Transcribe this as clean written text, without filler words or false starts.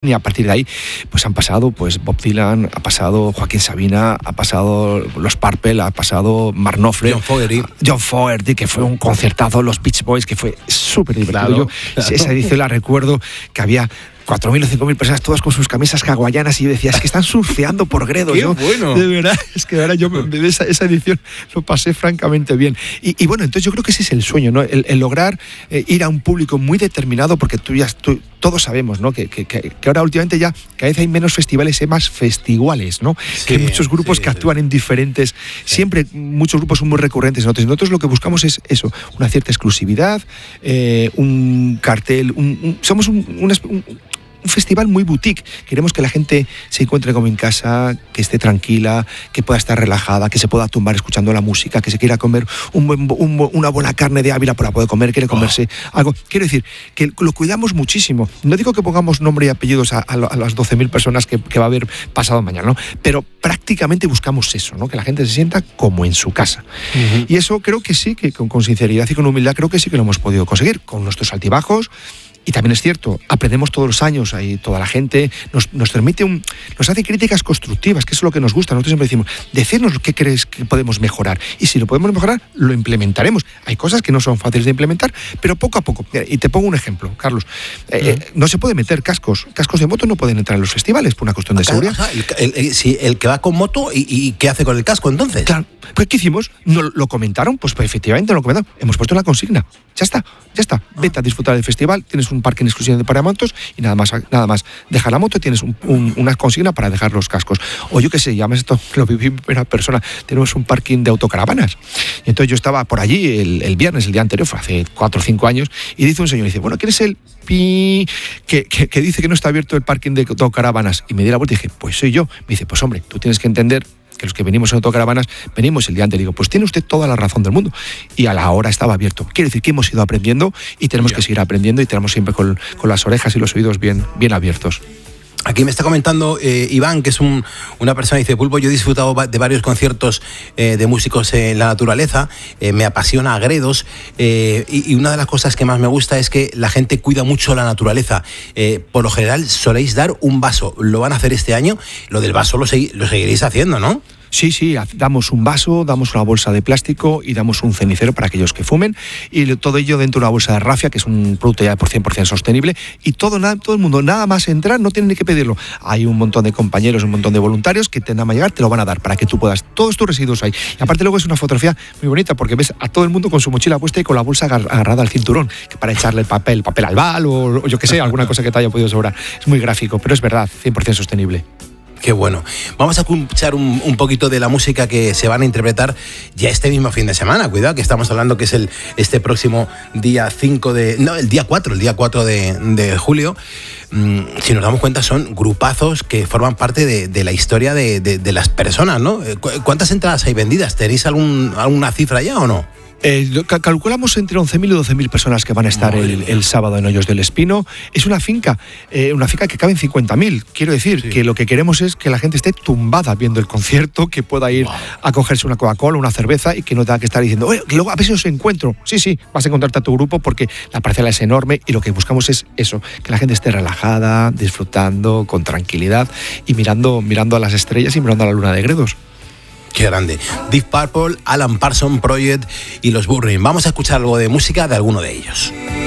Y a partir de ahí, pues han pasado Bob Dylan, ha pasado Joaquín Sabina, ha pasado los Purple, ha pasado Mark Knopfler, John Fogerty, que fue un concertazo, los Beach Boys, que fue súper divertido. Claro. Esa edición la recuerdo, que había 4.000 o 5.000 personas, todas con sus camisas hawaianas, y yo decía, es que están surfeando por Gredos. ¡Qué bueno! De verdad, es que ahora yo de esa edición lo pasé francamente bien. Y bueno, entonces yo creo que ese es el sueño, ¿no? El lograr ir a un público muy determinado, porque todos sabemos, ¿no? Que ahora últimamente ya cada vez hay menos festivales, hay más festiguales, ¿no? Sí, que hay muchos grupos que actúan en diferentes... Siempre muchos grupos son muy recurrentes. Nosotros lo que buscamos es eso, una cierta exclusividad, un cartel, somos un festival muy boutique. Queremos que la gente se encuentre como en casa, que esté tranquila, que pueda estar relajada, que se pueda tumbar escuchando la música, que se quiera comer una buena carne de Ávila para poder comer, quiere comerse algo. Quiero decir, que lo cuidamos muchísimo. No digo que pongamos nombre y apellidos a las 12.000 personas que va a haber pasado mañana, ¿no? Pero prácticamente buscamos eso, ¿no? Que la gente se sienta como en su casa. Uh-huh. Y eso creo que sí, que con sinceridad y con humildad creo que sí que lo hemos podido conseguir, con nuestros altibajos. Y también es cierto, aprendemos todos los años, ahí toda la gente nos permite nos hace críticas constructivas, que es lo que nos gusta. Nosotros siempre decimos, decirnos qué crees que podemos mejorar, y si lo podemos mejorar, lo implementaremos. Hay cosas que no son fáciles de implementar, pero poco a poco. Y te pongo un ejemplo, Carlos. No se puede meter cascos de moto, no pueden entrar en los festivales por una cuestión de seguridad. El que va con moto, ¿y qué hace con el casco entonces? Claro, pues ¿qué hicimos? ¿No lo comentaron? Pues efectivamente lo comentaron. Hemos puesto una consigna. Ya está. Vete a disfrutar del festival, tienes un parking exclusivo para motos y nada más dejar la moto, tienes una consigna para dejar los cascos. O yo qué sé, llamas esto, lo viví en primera persona, tenemos un parking de autocaravanas. Y entonces yo estaba por allí el viernes, el día anterior, fue hace 4 o 5 años, y dice un señor, dice, bueno, ¿quién es el pi que dice que no está abierto el parking de autocaravanas? Y me di la vuelta y dije, pues soy yo. Me dice, pues hombre, tú tienes que entender que los que venimos en autocaravanas, venimos el día antes. Digo, pues tiene usted toda la razón del mundo. Y a la hora estaba abierto. Quiere decir que hemos ido aprendiendo y tenemos que seguir aprendiendo, y tenemos siempre con las orejas y los oídos bien abiertos. Aquí me está comentando Iván, que es una persona, dice, Pulpo, yo he disfrutado de varios conciertos de músicos en la naturaleza, me apasiona Gredos, y una de las cosas que más me gusta es que la gente cuida mucho la naturaleza. Por lo general soléis dar un vaso, ¿lo van a hacer este año? Lo del vaso lo seguiréis haciendo, ¿no? Sí, damos un vaso, damos una bolsa de plástico y damos un cenicero para aquellos que fumen, y todo ello dentro de una bolsa de rafia, que es un producto ya por 100% sostenible, y todo el mundo, nada más entrar, no tiene ni que pedirlo. Hay un montón de compañeros, un montón de voluntarios que te van a llegar, te lo van a dar para que tú puedas, todos tus residuos ahí. Y aparte luego es una fotografía muy bonita, porque ves a todo el mundo con su mochila puesta y con la bolsa agarrada al cinturón, que para echarle el papel al bal o yo qué sé, alguna cosa que te haya podido sobrar. Es muy gráfico, pero es verdad, 100% sostenible. Qué bueno. Vamos a escuchar un poquito de la música que se van a interpretar ya este mismo fin de semana. Cuidado, que estamos hablando que es este próximo día 4 de julio. Si nos damos cuenta, son grupazos que forman parte de la historia de las personas, ¿no? ¿Cuántas entradas hay vendidas? ¿Tenéis alguna cifra ya o no? Calculamos entre 11.000 y 12.000 personas que van a estar el sábado en Hoyos del Espino. Es una finca que caben 50.000. Quiero decir que lo que queremos es que la gente esté tumbada viendo el concierto, que pueda ir a cogerse una Coca-Cola, una cerveza, y que no tenga que estar diciendo, oye, que luego a ver si os encuentro. Sí, vas a encontrarte a tu grupo, porque la parcela es enorme, y lo que buscamos es eso, que la gente esté relajada, disfrutando, con tranquilidad, y mirando a las estrellas y mirando a la luna de Gredos. Qué grande. Deep Purple, Alan Parsons Project y los Burning. Vamos a escuchar algo de música de alguno de ellos.